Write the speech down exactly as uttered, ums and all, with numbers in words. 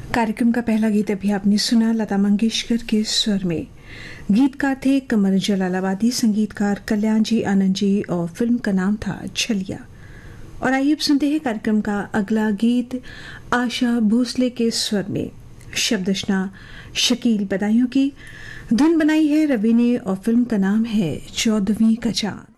कार्यक्रम का पहला गीत अभी आपने सुना लता मंगेशकर के स्वर में। गीतकार थे कमर जलालाबादी, संगीतकार कल्याण जी आनंद जी और फिल्म का नाम था छलिया। और आइए अब सुनते हैं कार्यक्रम का अगला गीत आशा भोसले के स्वर में। शब्द रचना शकील बदायूं की, धुन बनाई है रवि ने और फिल्म का नाम है चौदहवीं का चांद।